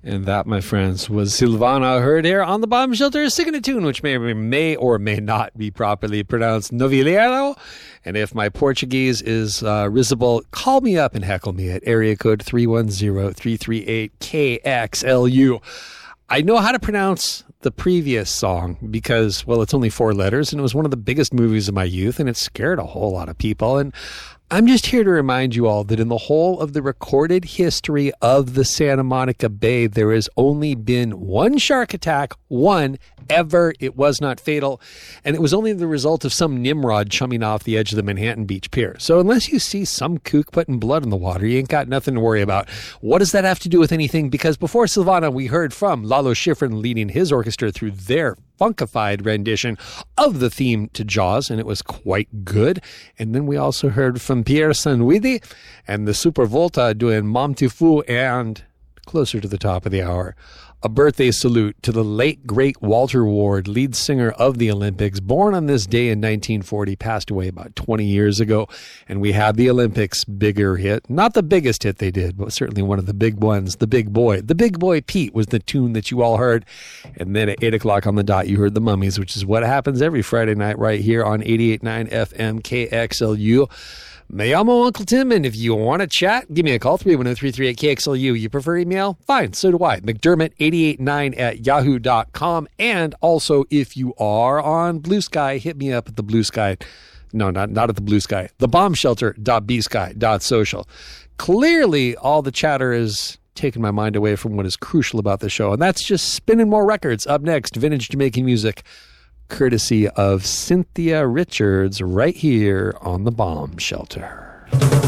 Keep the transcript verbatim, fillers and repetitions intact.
And that, my friends, was Silvana heard here on the Bomb Shelter, singing a tune which may, may or may not be properly pronounced Novilheiro. And if my Portuguese is uh, risible, call me up and heckle me at area code three one zero, three three eight, K X L U. I know how to pronounce the previous song because, well, it's only four letters, and it was one of the biggest movies of my youth, and it scared a whole lot of people. And I'm just here to remind you all that in the whole of the recorded history of the Santa Monica Bay, there has only been one shark attack, one ever. It was not fatal, and it was only the result of some Nimrod chumming off the edge of the Manhattan Beach Pier. So unless you see some kook putting blood in the water, you ain't got nothing to worry about. What does that have to do with anything? Because before Silvana, we heard from Lalo Schifrin leading his orchestra through their funkified rendition of the theme to Jaws, and it was quite good. And then we also heard from Pierre Sanwidi and the Super Volta doing Mam Tu Fu, and closer to the top of the hour, a birthday salute to the late, great Walter Ward, lead singer of the Olympics, born on this day in nineteen forty, passed away about twenty years ago. And we have the Olympics' bigger hit. Not the biggest hit they did, but certainly one of the big ones, The Big Boy. The Big Boy Pete was the tune that you all heard. And then at eight o'clock on the dot, you heard The Mummies, which is what happens every Friday night right here on eighty-eight point nine F M K X L U. Me llamo Uncle Tim, and if you want to chat, give me a call, three one zero, three three eight, K X L U. You prefer email? Fine, so do I. McDermott eight eight nine at yahoo dot com. And also, if you are on Blue Sky, hit me up at the Blue Sky. No, not, not at the Blue Sky. the bomb shelter dot b sky dot social. Clearly, all the chatter is taking my mind away from what is crucial about the show, and that's just spinning more records. Up next, vintage Jamaican music, courtesy of Cynthia Richards, right here on the Bomb Shelter.